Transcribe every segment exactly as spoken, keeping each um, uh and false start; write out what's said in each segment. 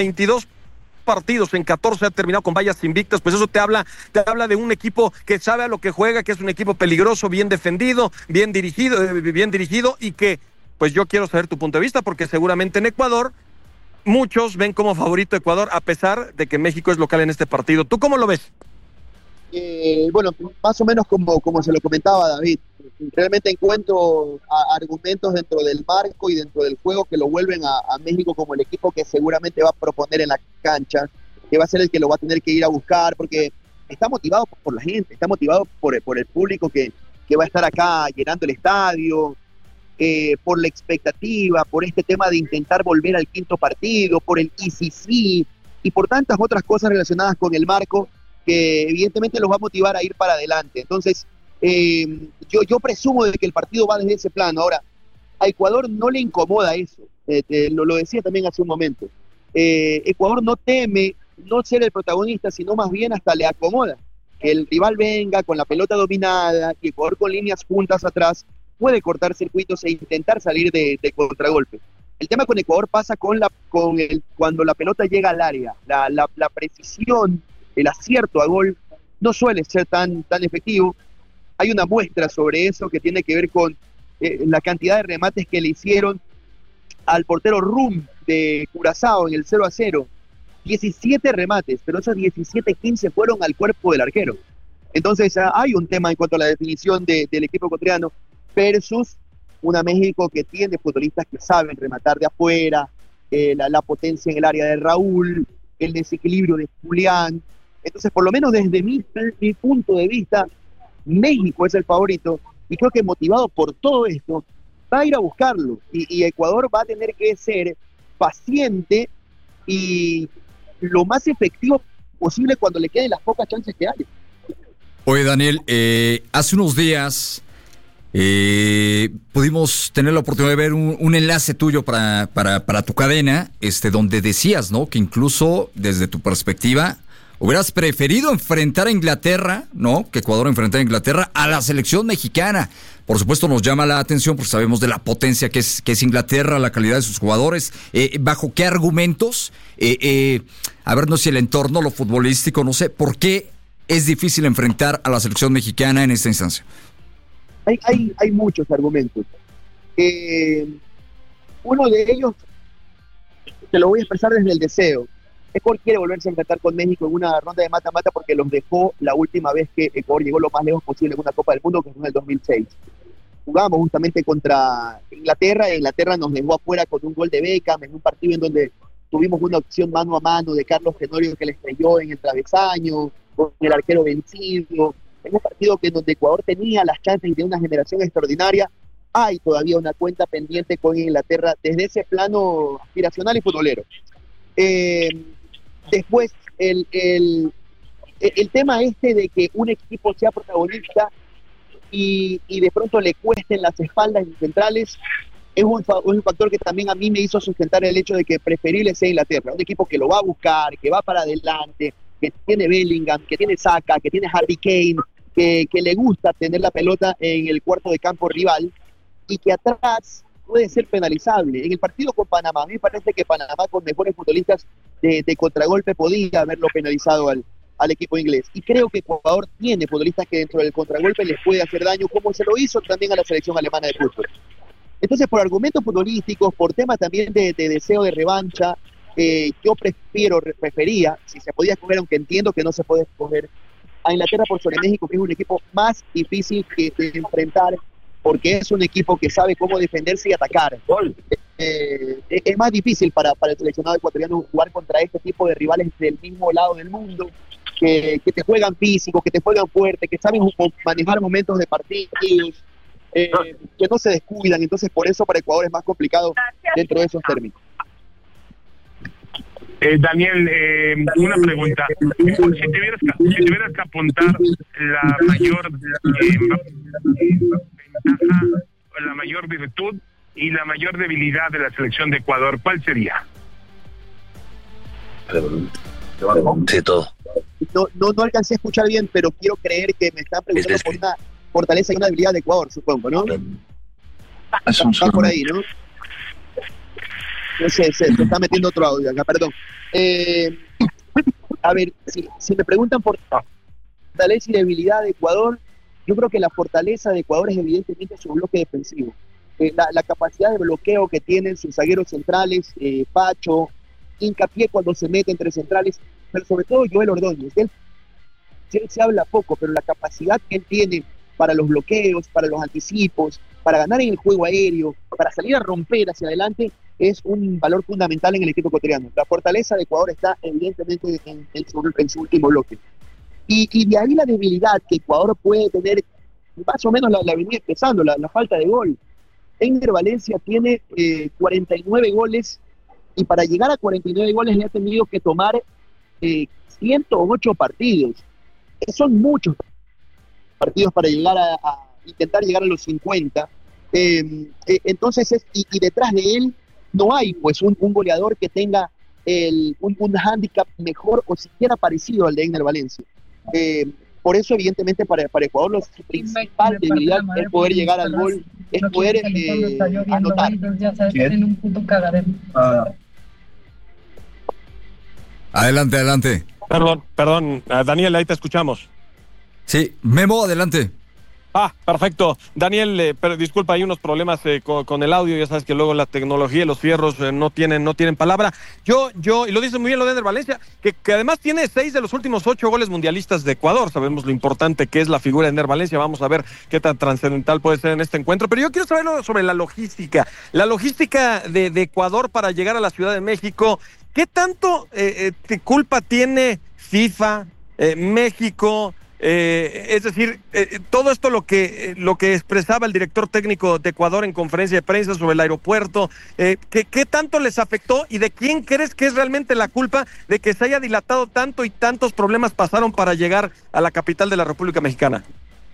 veintidós partidos, en catorce ha terminado con vallas invictas, pues eso te habla, te habla de un equipo que sabe a lo que juega, que es un equipo peligroso, bien defendido, bien dirigido, eh, bien dirigido, y que, pues yo quiero saber tu punto de vista, porque seguramente en Ecuador muchos ven como favorito Ecuador, a pesar de que México es local en este partido. ¿Tú cómo lo ves? Eh, bueno, más o menos como, como se lo comentaba David, realmente encuentro a, argumentos dentro del marco y dentro del juego que lo vuelven a, a México como el equipo que seguramente va a proponer en la cancha, que va a ser el que lo va a tener que ir a buscar, porque está motivado por la gente, está motivado por, por el público que, que va a estar acá llenando el estadio, eh, por la expectativa, por este tema de intentar volver al quinto partido, por el I C C y por tantas otras cosas relacionadas con el marco que evidentemente los va a motivar a ir para adelante. Entonces, eh, yo, yo presumo de que el partido va desde ese plano. Ahora, a Ecuador no le incomoda eso, eh, eh, lo, lo decía también hace un momento. Eh, Ecuador no teme no ser el protagonista, sino más bien hasta le acomoda. Que el rival venga con la pelota dominada, que Ecuador con líneas juntas atrás puede cortar circuitos e intentar salir de, de contragolpe. El tema con Ecuador pasa con la, con el, cuando la pelota llega al área, la, la, la precisión, el acierto a gol no suele ser tan, tan efectivo. Hay una muestra sobre eso que tiene que ver con eh, la cantidad de remates que le hicieron al portero Rum de Curazao en el cero a cero. diecisiete remates, pero esos diecisiete, quince fueron al cuerpo del arquero. Entonces ah, hay un tema en cuanto a la definición de, del equipo ecuatoriano versus una México que tiene futbolistas que saben rematar de afuera, eh, la, la potencia en el área de Raúl, el desequilibrio de Julián. Entonces, por lo menos desde mi, mi punto de vista, México es el favorito, y creo que motivado por todo esto, va a ir a buscarlo, y, y Ecuador va a tener que ser paciente y lo más efectivo posible cuando le queden las pocas chances que hay. Oye, Daniel, eh, hace unos días eh, pudimos tener la oportunidad de ver un, un enlace tuyo para, para, para tu cadena, este, donde decías, ¿no?, que incluso desde tu perspectiva hubieras preferido enfrentar a Inglaterra, ¿no?, que Ecuador enfrentara a Inglaterra, a la selección mexicana. Por supuesto nos llama la atención porque sabemos de la potencia que es, que es Inglaterra, la calidad de sus jugadores. Eh, ¿Bajo qué argumentos? Eh, eh, a ver, no sé, el entorno, lo futbolístico, no sé, ¿por qué es difícil enfrentar a la selección mexicana en esta instancia? Hay, hay, hay muchos argumentos. Eh, uno de ellos, te lo voy a expresar desde el deseo. Ecuador quiere volverse a enfrentar con México en una ronda de mata-mata porque los dejó la última vez que Ecuador llegó lo más lejos posible en una Copa del Mundo, que fue en el dos mil seis. Jugábamos justamente contra Inglaterra, e Inglaterra nos dejó afuera con un gol de Beckham, en un partido en donde tuvimos una opción mano a mano de Carlos Tenorio que le estrelló en el travesaño, con el arquero vencido. En un partido que donde Ecuador tenía las chances de una generación extraordinaria, hay todavía una cuenta pendiente con Inglaterra desde ese plano aspiracional y futbolero. Eh, después, el, el, el tema este de que un equipo sea protagonista y, y de pronto le cuesten las espaldas centrales es un, un factor que también a mí me hizo sustentar el hecho de que preferible sea Inglaterra, un equipo que lo va a buscar, que va para adelante, que tiene Bellingham, que tiene Saka, que tiene Harry Kane, que, que le gusta tener la pelota en el cuarto de campo rival y que atrás puede ser penalizable. En el partido con Panamá, a mí me parece que Panamá con mejores futbolistas de, de contragolpe podía haberlo penalizado al, al equipo inglés. Y creo que Ecuador tiene futbolistas que dentro del contragolpe les puede hacer daño, como se lo hizo también a la selección alemana de fútbol. Entonces, por argumentos futbolísticos, por temas también de, de deseo de revancha, eh, yo prefiero, prefería, si se podía escoger, aunque entiendo que no se puede escoger, a Inglaterra por sobre México, que es un equipo más difícil que de enfrentar, porque es un equipo que sabe cómo defenderse y atacar. Eh, es más difícil para, para el seleccionado ecuatoriano jugar contra este tipo de rivales del mismo lado del mundo, que, que te juegan físico, que te juegan fuerte, que saben manejar momentos de partidos, eh, que no se descuidan. Entonces, por eso para Ecuador es más complicado dentro de esos términos. Eh, Daniel, eh, una pregunta. Si tuvieras que, si tuvieras que apuntar la mayor eh, ventaja, la mayor virtud y la mayor debilidad de la selección de Ecuador, ¿cuál sería? Sí, todo. No, no, no alcancé a escuchar bien, pero quiero creer que me están preguntando por una fortaleza y una debilidad de Ecuador, supongo, ¿no? Eso Está por ahí, ¿no? Se, se, se está metiendo otro audio acá, perdón. Eh, a ver, si, si me preguntan por fortaleza y debilidad de Ecuador, yo creo que la fortaleza de Ecuador es evidentemente su bloque defensivo. Eh, la, la capacidad de bloqueo que tienen sus zagueros centrales, eh, Pacho, hincapié cuando se mete entre centrales, pero sobre todo Joel Ordóñez. Él, él se habla poco, pero la capacidad que él tiene para los bloqueos, para los anticipos, para ganar en el juego aéreo, para salir a romper hacia adelante, es un valor fundamental en el equipo ecuatoriano. La fortaleza de Ecuador está evidentemente en, en, su, en su último bloque. Y, y de ahí la debilidad que Ecuador puede tener, más o menos la, la venía empezando, la, la falta de gol. Ener Valencia tiene eh, cuarenta y nueve goles, y para llegar a cuarenta y nueve goles le ha tenido que tomar eh, ciento ocho partidos. Son muchos partidos para llegar a, a intentar llegar a los cincuenta. Eh, eh, entonces, es, y, y detrás de él no hay pues un, un goleador que tenga el, un, un hándicap mejor o siquiera parecido al de Ener Valencia. Eh, por eso, evidentemente, para, para Ecuador, la principal debilidad es poder llegar al gol, es poder eh, anotar. Adelante, adelante. Perdón, perdón, Daniel, ahí te escuchamos. Sí, Memo, adelante. Ah, perfecto. Daniel, eh, pero disculpa, hay unos problemas eh, con, con el audio, ya sabes que luego la tecnología y los fierros eh, no tienen no tienen palabra. Yo, yo, y lo dice muy bien lo de Ener Valencia, que, que además tiene seis de los últimos ocho goles mundialistas de Ecuador. Sabemos lo importante que es la figura de Ener Valencia, vamos a ver qué tan trascendental puede ser en este encuentro. Pero yo quiero saber sobre la logística, la logística de, de Ecuador para llegar a la Ciudad de México. ¿Qué tanto eh, eh, culpa tiene FIFA, eh, México? Eh, es decir, eh, todo esto lo que, eh, lo que expresaba el director técnico de Ecuador en conferencia de prensa sobre el aeropuerto, eh, ¿qué, ¿qué tanto les afectó y de quién crees que es realmente la culpa de que se haya dilatado tanto y tantos problemas pasaron para llegar a la capital de la República Mexicana?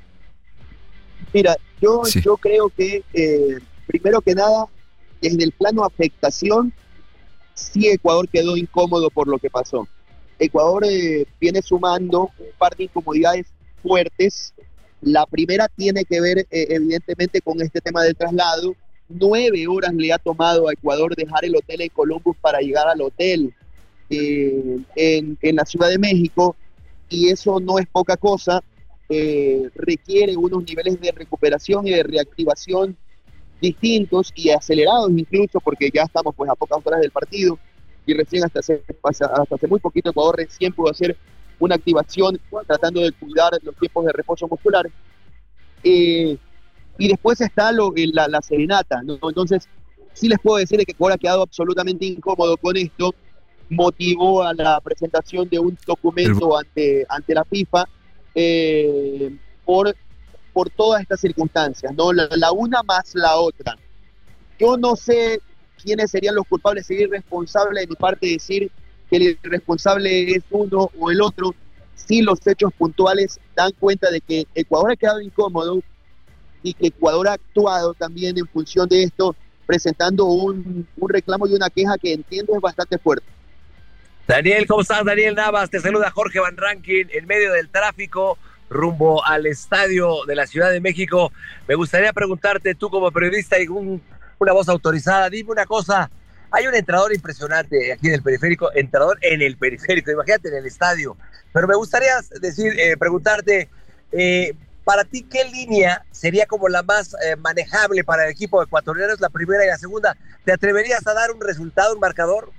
Mira, yo, sí. yo creo que eh, primero que nada, desde el plano afectación, sí Ecuador quedó incómodo por lo que pasó. Ecuador eh, viene sumando un par de incomodidades fuertes. La primera tiene que ver eh, evidentemente con este tema del traslado. Nueve horas le ha tomado a Ecuador dejar el hotel en Columbus para llegar al hotel eh, en, en la Ciudad de México, y eso no es poca cosa. Eh, requiere unos niveles de recuperación y de reactivación distintos y acelerados incluso, porque ya estamos pues a pocas horas del partido. Y recién hasta hace, hasta hace muy poquito Ecuador recién pudo hacer una activación tratando de cuidar los tiempos de reposo muscular. Eh, y después está lo, la, la serenata, ¿no? Entonces, sí les puedo decir que Ecuador ha quedado absolutamente incómodo con esto. Motivó a la presentación de un documento ante, ante la FIFA eh, por, por todas estas circunstancias, ¿no? La, la una más la otra. Yo no sé quiénes serían los culpables, sería irresponsable de mi parte decir que el irresponsable es uno o el otro. Sí, los hechos puntuales dan cuenta de que Ecuador ha quedado incómodo y que Ecuador ha actuado también en función de esto, presentando un, un reclamo y una queja que entiendo es bastante fuerte. Daniel, ¿cómo estás? Daniel Navas, te saluda Jorge Van Rankin en medio del tráfico rumbo al estadio de la Ciudad de México. Me gustaría preguntarte, tú como periodista y un una voz autorizada, dime una cosa, hay un entrenador impresionante aquí en el periférico, entrenador en el periférico, imagínate en el estadio, pero me gustaría decir, eh, preguntarte, eh, para ti, ¿qué línea sería como la más eh, manejable para el equipo ecuatoriano? Es la primera y la segunda, ¿te atreverías a dar un resultado, un marcador?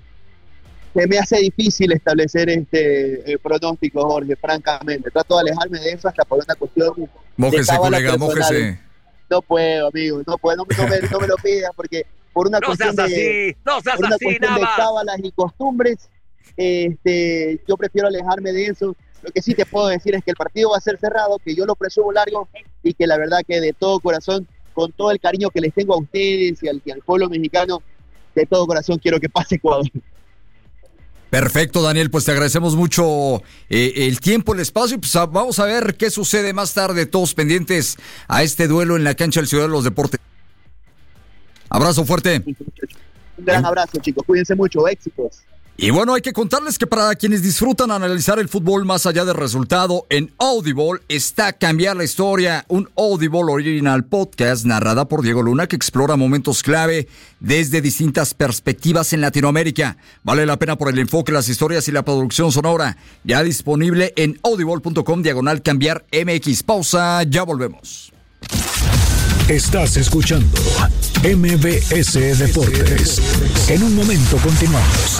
Se me hace difícil establecer este eh, pronóstico, Jorge, francamente, trato de alejarme de eso hasta por una cuestión mójese, de colega, mójese. No puedo, amigo, no puedo, no, no, me, no me lo pidas, porque por una no cuestión, seas de, así, no seas por una así, cuestión de cábalas y costumbres, este, yo prefiero alejarme de eso. Lo que sí te puedo decir es que el partido va a ser cerrado, que yo lo presumo largo y que la verdad que de todo corazón, con todo el cariño que les tengo a ustedes y al, y al pueblo mexicano, de todo corazón quiero que pase Ecuador. Perfecto, Daniel, pues te agradecemos mucho eh, el tiempo, el espacio, pues a, vamos a ver qué sucede más tarde, todos pendientes a este duelo en la cancha del Ciudad de los Deportes. Abrazo fuerte. Un gran abrazo, chicos, cuídense mucho, éxitos. Y bueno, hay que contarles que para quienes disfrutan analizar el fútbol más allá del resultado, en Audible está Cambiar la Historia, un Audible Original Podcast narrada por Diego Luna que explora momentos clave desde distintas perspectivas en Latinoamérica. Vale la pena por el enfoque, las historias y la producción sonora. Ya disponible en audible.com diagonal cambiar mx. Pausa, ya volvemos. Estás escuchando M V S Deportes. En un momento continuamos.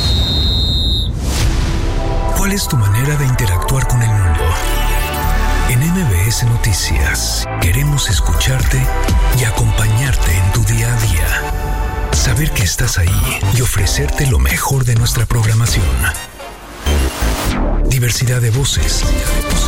¿Cuál es tu manera de interactuar con el mundo? En M V S Noticias queremos escucharte y acompañarte en tu día a día. Saber que estás ahí y ofrecerte lo mejor de nuestra programación. Diversidad de voces,